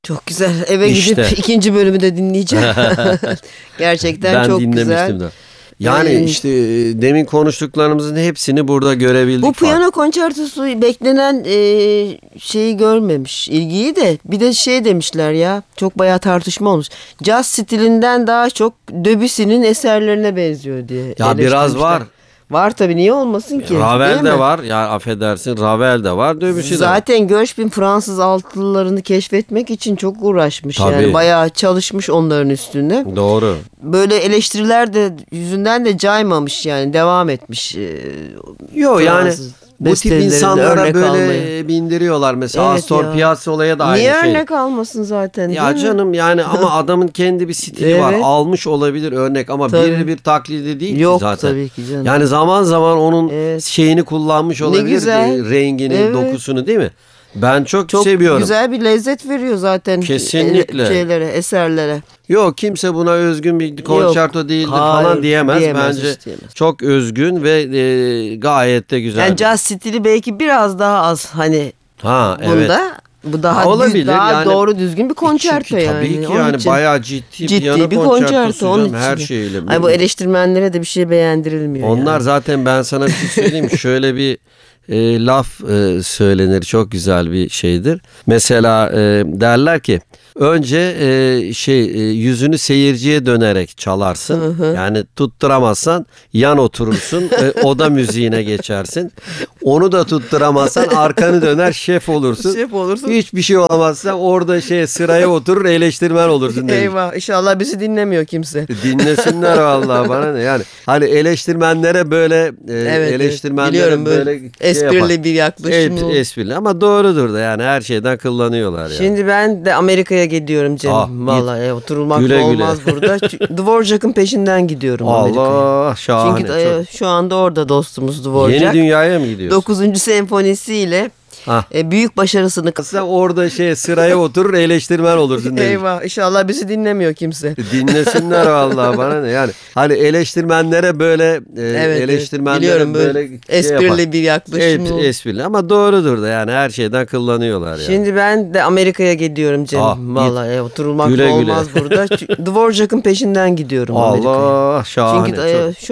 Çok güzel. Eve İşte. gidip ikinci bölümü de dinleyeceğim. Gerçekten Ben çok dinlemiştim güzel. de. Yani işte demin konuştuklarımızın hepsini burada görebildik. Bu piyano konçertosu beklenen şeyi görmemiş, ilgiyi de. Bir de şey demişler ya, çok bayağı tartışma olmuş. Caz stilinden daha çok Debussy'nin eserlerine benziyor diye. Ya biraz var. Var tabii, niye olmasın ki? Ravel değil de mi? var. Ya affedersin, Ravel de var, Debussy de var. Zaten Gershwin Fransız altılılarını keşfetmek için çok uğraşmış. Tabii. Yani bayağı çalışmış onların üstünde. Doğru. Böyle eleştiriler de yüzünden de caymamış, yani devam etmiş. Yok yani Fransız bu tip bestelerini insanlara örnek böyle almaya. bindiriyorlar. Mesela Evet Astor ya. Piazzolla'ya da aynı Niye şey. örnek almasın zaten? Ya değil mi? canım yani ama adamın kendi bir stili var. Evet. Almış olabilir örnek ama Tabii. bir taklidi değil Yok ki zaten. tabii ki canım. Yani zaman zaman onun Evet. şeyini kullanmış Ne olabilir. güzel. Rengini, Evet. dokusunu değil mi? Ben çok Çok seviyorum. güzel bir lezzet veriyor zaten. Kesinlikle. Şeylere, eserlere. Yok, kimse buna özgün bir konçerto değildir hayır, falan diyemez. diyemez, Bence hiç diyemez. çok özgün ve gayet de güzel. Yani caz stili belki biraz daha az hani Ha evet. bunda. Bu daha Ha, olabilir. daha Yani doğru düzgün bir konçerto Çünkü yani. tabii ki Onun yani için bayağı ciddi ciddi bir konçerto. Onun için. her şeyle. Ay, bu eleştirmenlere de bir şey beğendirilmiyor. Onlar yani. zaten, ben sana bir şey söyleyeyim. Şöyle bir laf söylenir, çok güzel bir şeydir. Mesela derler ki önce yüzünü seyirciye dönerek çalarsın. Yani tutturamazsan yan oturursun, oda müziğine geçersin. Onu da tutturamazsan arkanı döner şef olursun. Şef olursun. Hiçbir şey olamazsa orada sıraya oturur, eleştirmen olursun demiş. Eyvah, inşallah bizi dinlemiyor kimse. Dinlesinler vallahi, bana ne yani. Hani eleştirmenlere böyle eleştirmenlere biliyorum, böyle esprili yapar. bir yaklaşım. Evet, esprili ama doğrudur da, yani her şeyden kullanıyorlar yani. Şimdi ben de Amerika'ya gidiyorum Cem. Ah, Vallahi oturulmak güle güle. olmaz burada. Dvorak'ın peşinden gidiyorum Amerika'ya. Allah şahane. Çünkü şu anda orada dostumuz Dvorak. Yeni dünyaya mı gidiyorsun? 9. senfonisiyle büyük başarısını Sen orada sıraya oturur, eleştirmen olursun demiş. Eyvah, inşallah bizi dinlemiyor kimse. Dinlesinler vallahi, bana ne yani. Hani eleştirmenlere böyle eleştirmenlere biliyorum, böyle esprili yapar. bir yaklaşım. Evet, esprili ama doğrudur da, yani her şeyden kullanıyorlar yani. Şimdi ben de Amerika'ya gidiyorum Cem. Vallahi oturulmak güle güle. olmaz burada. Dvorak'ın peşinden gidiyorum Amerika'ya. Allah şahane. Çünkü çok.